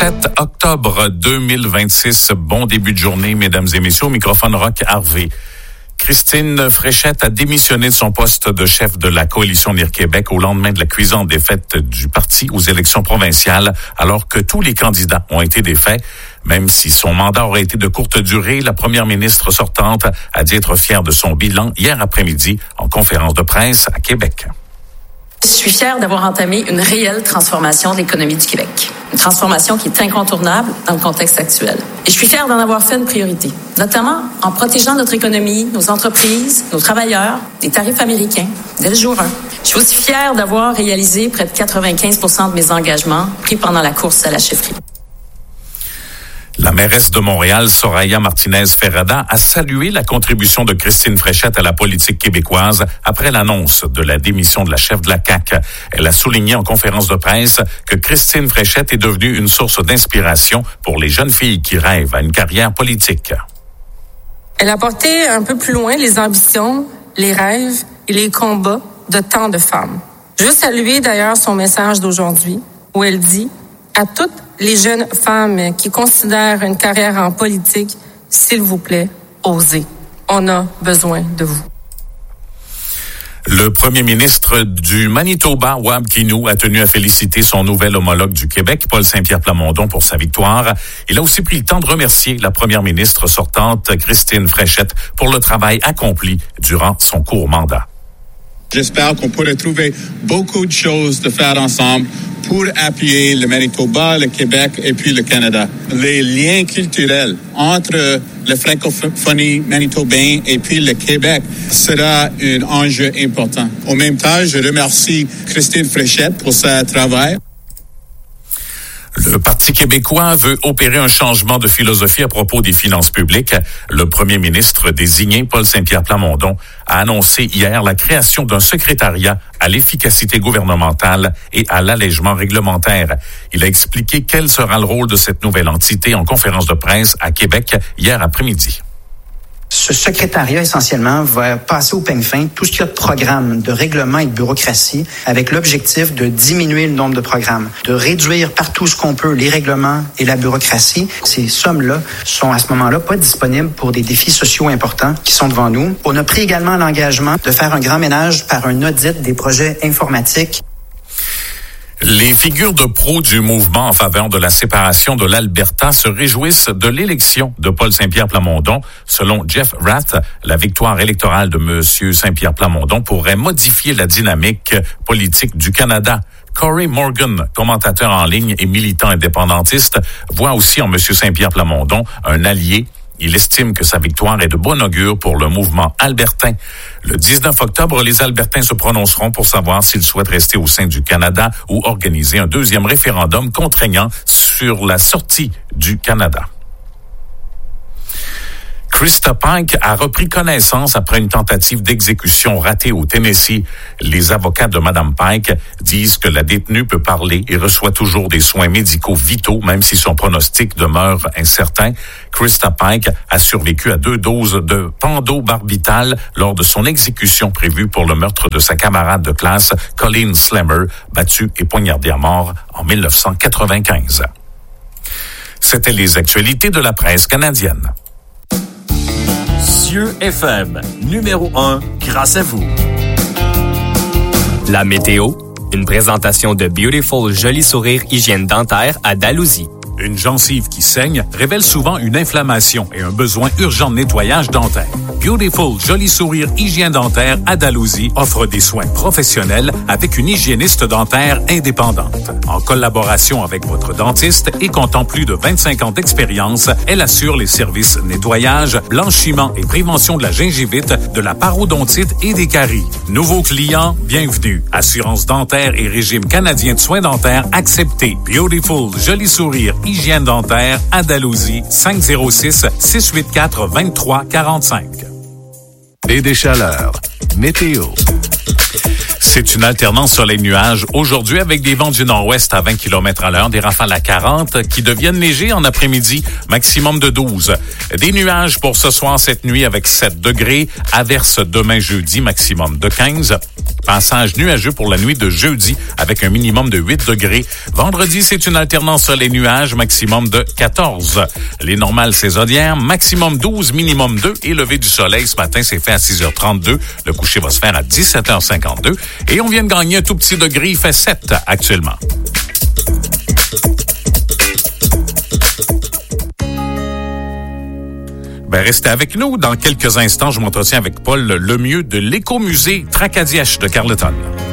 7 octobre 2026. Bon début de journée, mesdames et messieurs. Au microphone Roch Harvey. Christine Fréchette a démissionné de son poste de chef de la coalition Avenir Québec au lendemain de la cuisante défaite du parti aux élections provinciales, alors que tous les candidats ont été défaits. Même si son mandat aurait été de courte durée, la première ministre sortante a dit être fière de son bilan hier après-midi en conférence de presse à Québec. Je suis fière d'avoir entamé une réelle transformation de l'économie du Québec. Une transformation qui est incontournable dans le contexte actuel. Et je suis fière d'en avoir fait une priorité, notamment en protégeant notre économie, nos entreprises, nos travailleurs, des tarifs américains, dès le jour 1. Je suis aussi fière d'avoir réalisé près de 95% de mes engagements pris pendant la course à la chefferie. La mairesse de Montréal, Soraya Martinez-Ferrada, a salué la contribution de Christine Fréchette à la politique québécoise après l'annonce de la démission de la chef de la CAQ. Elle a souligné en conférence de presse que Christine Fréchette est devenue une source d'inspiration pour les jeunes filles qui rêvent à une carrière politique. Elle a porté un peu plus loin les ambitions, les rêves et les combats de tant de femmes. Je veux saluer d'ailleurs son message d'aujourd'hui où elle dit à toutes les jeunes femmes qui considèrent une carrière en politique, s'il vous plaît, osez. On a besoin de vous. Le premier ministre du Manitoba, Wab Kinew, a tenu à féliciter son nouvel homologue du Québec, Paul Saint-Pierre Plamondon, pour sa victoire. Il a aussi pris le temps de remercier la première ministre sortante, Christine Fréchette, pour le travail accompli durant son court mandat. J'espère qu'on pourrait trouver beaucoup de choses de faire ensemble pour appuyer le Manitoba, le Québec et puis le Canada. Les liens culturels entre la francophonie manitobaine et puis le Québec sera un enjeu important. Au même temps, je remercie Christine Fréchette pour son travail. Le Parti québécois veut opérer un changement de philosophie à propos des finances publiques. Le premier ministre désigné, Paul Saint-Pierre Plamondon, a annoncé hier la création d'un secrétariat à l'efficacité gouvernementale et à l'allègement réglementaire. Il a expliqué quel sera le rôle de cette nouvelle entité en conférence de presse à Québec hier après-midi. Ce secrétariat, essentiellement, va passer au peigne fin tout ce qu'il y a de programmes, de règlements et de bureaucratie, avec l'objectif de diminuer le nombre de programmes, de réduire partout ce qu'on peut les règlements et la bureaucratie. Ces sommes-là sont à ce moment-là pas disponibles pour des défis sociaux importants qui sont devant nous. On a pris également l'engagement de faire un grand ménage par un audit des projets informatiques. Les figures de proue du mouvement en faveur de la séparation de l'Alberta se réjouissent de l'élection de Paul Saint-Pierre Plamondon. Selon Jeff Rath, la victoire électorale de M. Saint-Pierre Plamondon pourrait modifier la dynamique politique du Canada. Corey Morgan, commentateur en ligne et militant indépendantiste, voit aussi en M. Saint-Pierre Plamondon un allié. Il estime que sa victoire est de bon augure pour le mouvement albertain. Le 19 octobre, les Albertains se prononceront pour savoir s'ils souhaitent rester au sein du Canada ou organiser un deuxième référendum contraignant sur la sortie du Canada. Krista Pike a repris connaissance après une tentative d'exécution ratée au Tennessee. Les avocats de Mme Pike disent que la détenue peut parler et reçoit toujours des soins médicaux vitaux, même si son pronostic demeure incertain. Krista Pike a survécu à 2 doses de pentobarbital lors de son exécution prévue pour le meurtre de sa camarade de classe, Colleen Slammer, battue et poignardée à mort en 1995. C'était les actualités de la presse canadienne. Cieux FM, numéro 1, grâce à vous. La météo, une présentation de Beautiful Joli Sourire Hygiène Dentaire à Dalhousie. Une gencive qui saigne révèle souvent une inflammation et un besoin urgent de nettoyage dentaire. Beautiful Joli Sourire Hygiène Dentaire à Dalhousie offre des soins professionnels avec une hygiéniste dentaire indépendante. En collaboration avec votre dentiste et comptant plus de 25 ans d'expérience, elle assure les services nettoyage, blanchiment et prévention de la gingivite, de la parodontite et des caries. Nouveaux clients, bienvenue. Assurance dentaire et régime canadien de soins dentaires accepté. Beautiful Joli Sourire Hygiène Dentaire à Dalhousie, 506-684-2345. Et des chaleurs. Météo. C'est une alternance soleil-nuage aujourd'hui avec des vents du nord-ouest à 20 km à l'heure, des rafales à 40 qui deviennent légers en après-midi, maximum de 12. Des nuages pour ce soir, cette nuit avec 7 degrés. Averse demain jeudi, maximum de 15. Passage nuageux pour la nuit de jeudi avec un minimum de 8 degrés. Vendredi, c'est une alternance soleil-nuage, maximum de 14. Les normales saisonnières, maximum 12, minimum 2 et lever du soleil. Ce matin, c'est fait à 6h32. Le coucher va se faire à 17h52. Et on vient de gagner un tout petit degré, il fait 7 actuellement. Restez avec nous. Dans quelques instants, je m'entretiens avec Paul Lemieux de l'Écomusée Tracadièche de Carleton.